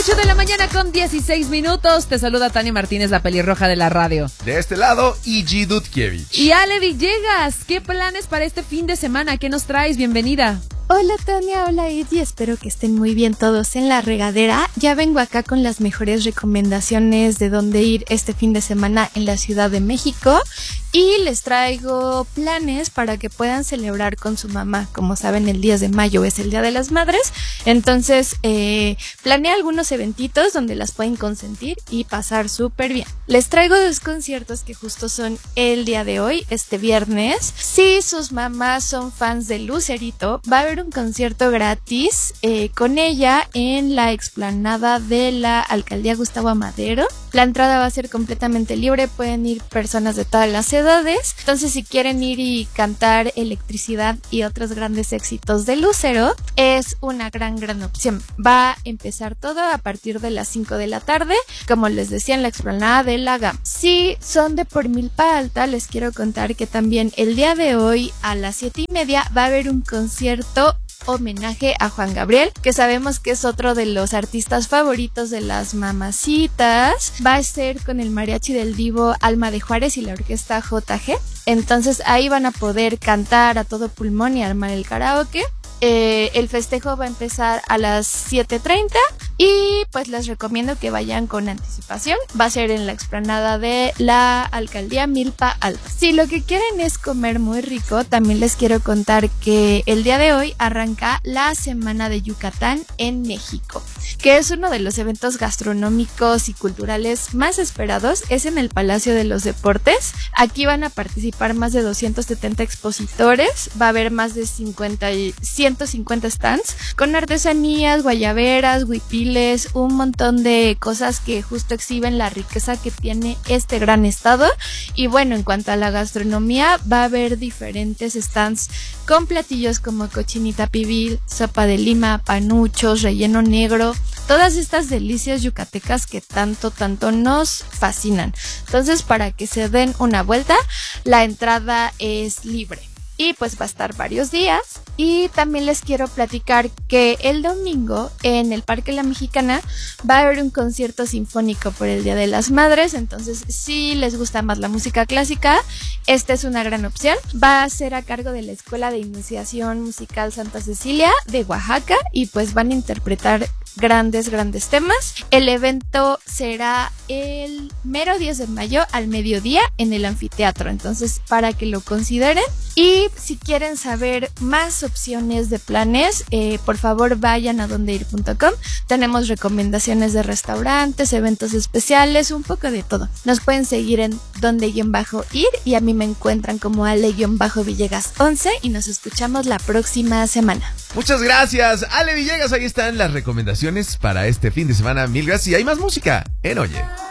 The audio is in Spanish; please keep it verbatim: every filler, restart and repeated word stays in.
ocho de la mañana con dieciséis minutos. Te saluda Tania Martínez, la pelirroja de la radio. De este lado, Igi Dudkiewicz. Y Ale Villegas, ¿qué planes para este fin de semana? ¿Qué nos traes? Bienvenida. Hola Tania, hola Igi, espero que estén muy bien todos en la regadera. Ya vengo acá con las mejores recomendaciones de dónde ir este fin de semana en la Ciudad de México y les traigo planes para que puedan celebrar con su mamá. Como saben, el diez de mayo es el Día de las Madres, entonces eh, planeé algunos eventitos donde las pueden consentir y pasar súper bien. Les traigo dos conciertos que justo son el día de hoy, este viernes. Si sus mamás son fans de Lucerito, va a haber un concierto gratis eh, con ella en la explanada de la Alcaldía Gustavo Amadero. La entrada va a ser completamente libre, pueden ir personas de todas las edades. Entonces, si quieren ir y cantar Electricidad y otros grandes éxitos de Lucero, es una gran, gran opción. Va a empezar todo a partir de las cinco de la tarde, como les decía, en la explanada de la Gama. Si son de por Milpa Alta, les quiero contar que también el día de hoy a las siete y media va a haber un concierto homenaje a Juan Gabriel, que sabemos que es otro de los artistas favoritos de las mamacitas. Va a ser con el mariachi del Divo Alma de Juárez y la orquesta J G. Entonces ahí van a poder cantar a todo pulmón y armar el karaoke. Eh, el festejo va a empezar a las siete treinta y pues les recomiendo que vayan con anticipación. Va a ser en la explanada de la Alcaldía Milpa Alta. Si lo que quieren es comer muy rico, también les quiero contar que el día de hoy arranca la Semana de Yucatán en México, que es uno de los eventos gastronómicos y culturales más esperados. Es en el Palacio de los Deportes. Aquí van a participar más de doscientos setenta expositores. Va a haber más de cincuenta y ciento cincuenta stands con artesanías, guayaberas, huipiles, un montón de cosas que justo exhiben la riqueza que tiene este gran estado. Y bueno, en cuanto a la gastronomía, va a haber diferentes stands con platillos como cochinita pibil, sopa de lima, panuchos, relleno negro, todas estas delicias yucatecas que tanto, tanto nos fascinan. Entonces, para que se den una vuelta, la entrada es libre. Y pues va a estar varios días. Y también les quiero platicar que el domingo en el Parque La Mexicana va a haber un concierto sinfónico por el Día de las Madres. Entonces, si les gusta más la música clásica, esta es una gran opción. Va a ser a cargo de la Escuela de Iniciación Musical Santa Cecilia de Oaxaca y pues van a interpretar grandes, grandes temas. El evento será el mero diez de mayo al mediodía en el anfiteatro, entonces para que lo consideren. Y si quieren saber más opciones de planes, eh, por favor vayan a dondeir punto com. Tenemos recomendaciones de restaurantes, eventos especiales, un poco de todo. Nos pueden seguir en donde-ir y a mí me encuentran como Ale-Villegas once y nos escuchamos la próxima semana. Muchas gracias, Ale Villegas. Ahí están las recomendaciones para este fin de semana. Mil gracias. Y hay más música en Oye.